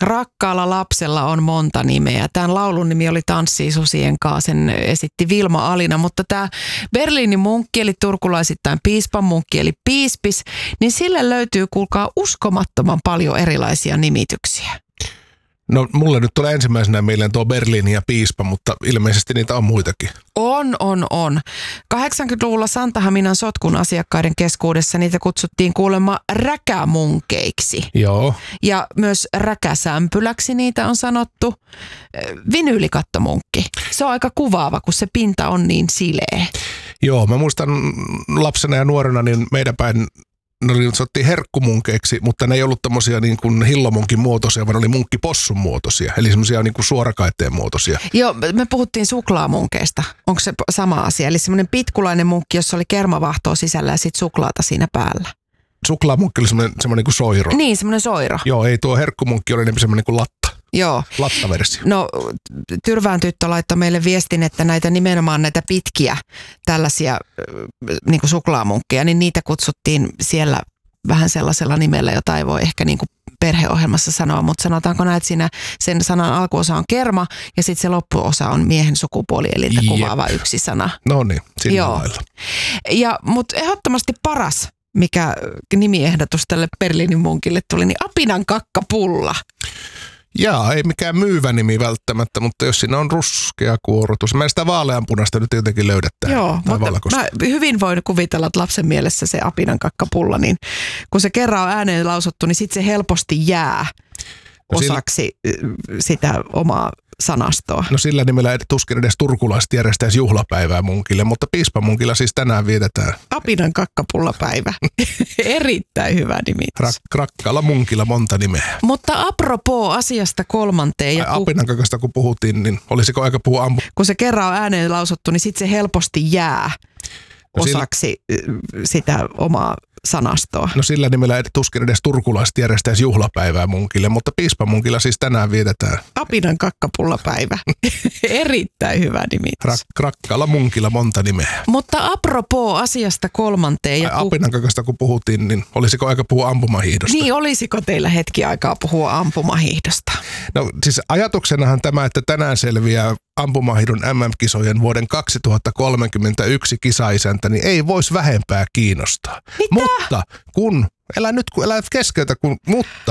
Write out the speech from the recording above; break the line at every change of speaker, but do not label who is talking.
Rakkaalla lapsella on monta nimeä. Tämän laulun nimi oli Tanssii susien kanssa, sen esitti Vilma Alina, mutta tämä Berliinin munkki eli turkulaisittain piispan munkki eli piispis, niin sille löytyy kuulkaa uskomattoman paljon erilaisia nimityksiä.
No mulle nyt tulee ensimmäisenä mieleen tuo Berliini ja piispa, mutta ilmeisesti niitä on muitakin.
On. 80-luvulla Santahaminan sotkun asiakkaiden keskuudessa niitä kutsuttiin kuulemma räkämunkeiksi.
Joo.
Ja myös räkäsämpyläksi niitä on sanottu. Vinyylikattomunkki. Se on aika kuvaava, kun se pinta on niin sileä.
Joo, mä muistan lapsena ja nuorena, niin meidän päin ne sanottiin herkkumunkeiksi, mutta ne ei ollut tommosia niin kuin hillomunkin muotoisia, vaan ne oli munkkipossun muotoisia. Eli semmoisia niin kuin suorakaiteen muotoisia.
Joo, me puhuttiin suklaamunkeista. Onko se sama asia? Eli semmoinen pitkulainen munkki, jossa oli kermavahtoa sisällä ja sitten suklaata siinä päällä.
Suklaamunkki oli semmoinen niin kuin soiro.
Niin, semmoinen soiro.
Joo, ei tuo herkkumunkki oli enemmän semmoinen niin kuin latta.
Joo.
Lattaversio.
No, Tyrvään tyttö laittoi meille viestin, että nimenomaan näitä pitkiä tällaisia niin kuin suklaamunkkeja, niin niitä kutsuttiin siellä vähän sellaisella nimellä, jota ei voi ehkä niin kuin perheohjelmassa sanoa, mutta sanotaanko näin, että siinä sen sanan alkuosa on kerma ja sitten se loppuosa on miehen sukupuolielintä kuvaava yksi sana.
No niin, sillä lailla.
Mutta ehdottomasti paras, mikä nimiehdotus tälle Berliinin munkille tuli, niin apinan kakkapulla.
Jaa, ei mikään myyvä nimi välttämättä, mutta jos siinä on ruskea kuorutus. Mä en sitä vaaleanpunasta nyt jotenkin löydä tähän.
Joo, mutta mä hyvin voin kuvitella, että lapsen mielessä se apinan kakkapulla, niin kun se kerran on ääneen lausuttu, niin sitten se helposti jää osaksi sitä omaa sanastoa.
No sillä nimellä tuskin edes turkulaiset järjestäisi juhlapäivää munkille, mutta piispamunkilla siis tänään vietetään
apinan kakkapullapäivä. Erittäin hyvä nimi.
Rakkaalla munkilla monta nimeä.
Mutta apropos asiasta kolmanteen.
Apinan kakasta kun puhuttiin, niin olisiko aika puhua
kun se kerran on ääneen lausuttu, niin sitten se helposti jää osaksi sitä omaa sanastoa.
No sillä nimellä tuskin edes turkulaiset järjestäisi juhlapäivää munkille, mutta piispamunkilla siis tänään vietetään
apinan kakkapullapäivä. Erittäin hyvä nimi.
Rakkaalla munkilla monta nimeä.
Mutta apropos asiasta kolmanteen.
Apinan kakasta kun puhuttiin, niin olisiko aika puhua ampumahiihdosta?
Niin, olisiko teillä hetki aikaa puhua ampumahiihdosta?
No siis ajatuksenahan tämä, että tänään selviää ampumahiihdon MM-kisojen vuoden 2031 kisaisäntä, niin ei voisi vähempää kiinnostaa.
Mitä?
Mutta kun, älä keskeytä, mutta